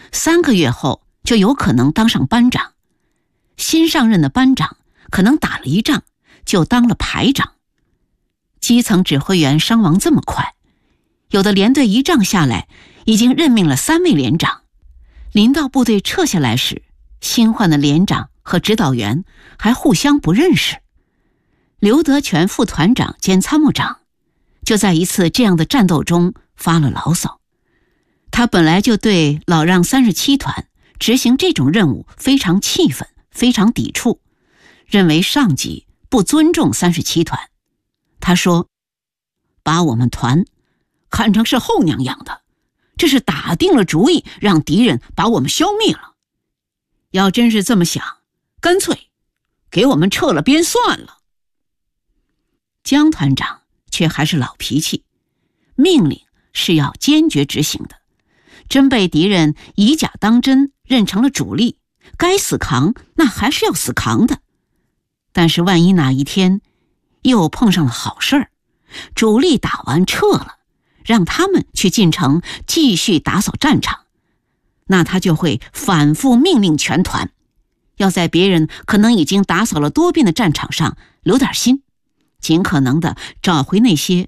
3个月后就有可能当上班长。新上任的班长可能打了一仗就当了排长。基层指挥员伤亡这么快，有的连队一仗下来已经任命了3位连长。临到部队撤下来时，新换的连长和指导员还互相不认识。刘德全副团长兼参谋长就在一次这样的战斗中发了牢骚。他本来就对老让37团执行这种任务非常气愤，非常抵触，认为上级不尊重37团。他说，把我们团看成是后娘养的，这是打定了主意让敌人把我们消灭了。要真是这么想，干脆给我们撤了编算了。江团长却还是老脾气，命令是要坚决执行的。真被敌人以假当真认成了主力，该死扛那还是要死扛的。但是万一哪一天又碰上了好事儿，主力打完撤了，让他们去进城继续打扫战场，那他就会反复命令全团，要在别人可能已经打扫了多遍的战场上留点心，尽可能的找回那些